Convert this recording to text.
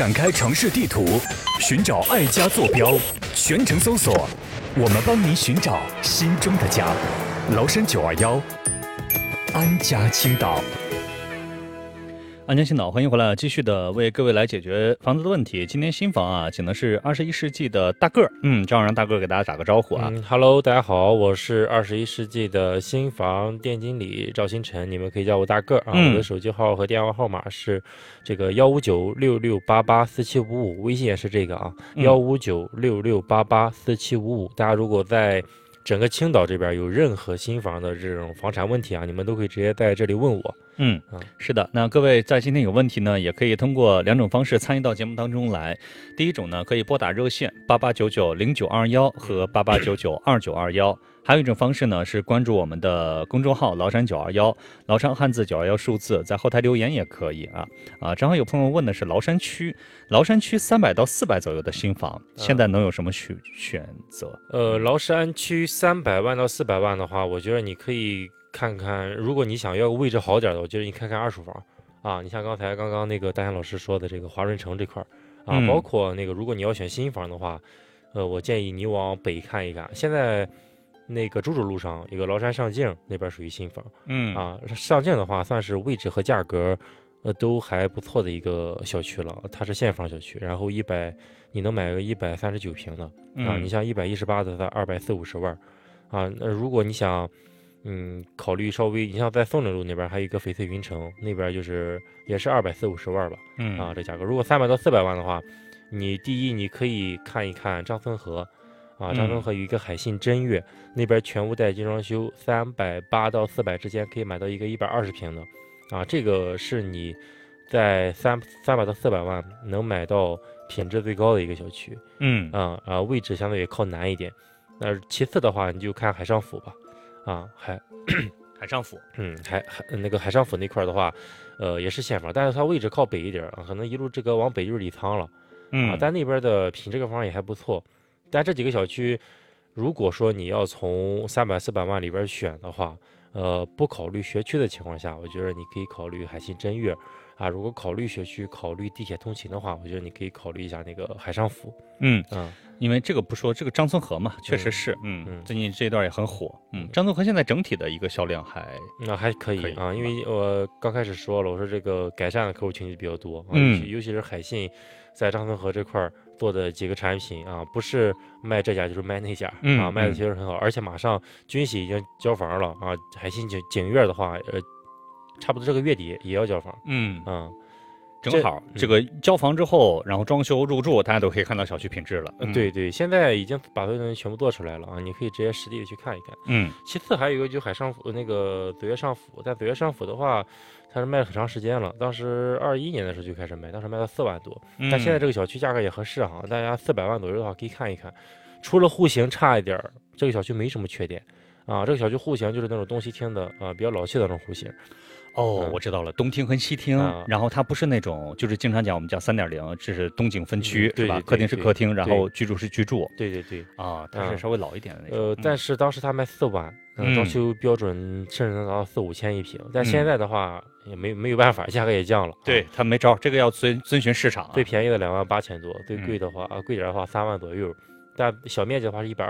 展开城市地图，寻找爱家坐标，全程搜索，我们帮您寻找心中的家。崂山921，安家青岛。 安家青岛，欢迎回来，继续的为各位来解决房子的问题。今天新房啊，请的是21世纪的大个儿，正好让大个儿给大家打个招呼啊。 Hello， 大家好，我是21世纪的新房店经理赵新辰，你们可以叫我大个儿啊。我的手机号和电话号码是这个15966884755，微信也是这个啊，15966884755。大家如果在整个青岛这边有任何新房的这种房产问题啊，你们都可以直接在这里问我。 是的，那各位在今天有问题呢，也可以通过两种方式参与到节目当中来。第一种呢，可以拨打热线88990921和88992921。还有一种方式呢，是关注我们的公众号崂山921，崂山汉字921数字，在后台留言也可以啊。正好有朋友问的是崂山区300到400左右的新房，现在能有什么选择？ 崂山区300万到400万的话，我觉得你可以看看，如果你想要个位置好点的，我觉得你看看二手房啊。你像刚刚那个大贤老师说的这个华润城这块啊，包括那个如果你要选新房的话，我建议你往北看一看。现在那个朱主路上一个崂山上境那边属于新房，上境的话算是位置和价格都还不错的一个小区了，它是现房小区，然后你能买个139平的啊，你像118的在240-250万啊。那如果你想考虑稍微，你像在松岭路那边还有一个翡翠云城那边也是240-250万吧，这价格。如果300到400万的话，第一你可以看一看张森河。张森河有一个海信真悦，那边全屋带精装修，380到400之间可以买到一个120平的，这个是你在300到400万能买到品质最高的一个小区，位置相对也靠南一点。那其次的话，你就看海上府吧，海上府，那个海上府那块的话，也是现房，但是它位置靠北一点可能一路这个往北就是礼仓了，但那边的品质个房也还不错。但这几个小区，如果说你要从300-400万里边选的话，不考虑学区的情况下，我觉得你可以考虑海信真悦啊。如果考虑学区、考虑地铁通勤的话，我觉得你可以考虑一下那个海上府。 因为这个不说，这个张村河嘛，确实是，最近这一段也很火。张村河现在整体的一个销量还可以啊，因为我刚开始说了，我说这个改善的客户群体比较多，尤其是海信在张村河这块做的几个产品啊，不是卖这家就是卖那家卖的其实很好，而且马上军喜已经交房了啊，海信景悦的话，差不多这个月底也要交房， 正好这个交房之后，然后装修入住，大家都可以看到小区品质了。 对，现在已经把这东西全部做出来了啊，你可以直接实地的去看一看。其次还有一个就是海上府那个紫悦上府，但紫悦上府的话，它是卖了很长时间了，当时21年的时候就开始卖，当时卖到4万多，但现在这个小区价格也合适大家400万左右的话可以看一看。除了户型差一点，这个小区没什么缺点啊，这个小区户型就是那种东西厅的比较老气的那种户型。 我知道了，东厅和西厅，然后它不是那种，就是经常讲我们叫3.0，这是东景分区，是吧？客厅是客厅，然后居住是居住。 对它是稍微老一点的那种。 但是当时它卖4万，装修标准甚至能达到4-5千一平，但现在的话也没有办法，价格也降了。 对，它没招，这个要遵循市场。 最便宜的28000多，最贵的话贵点的话3万左右，但小面积的话是120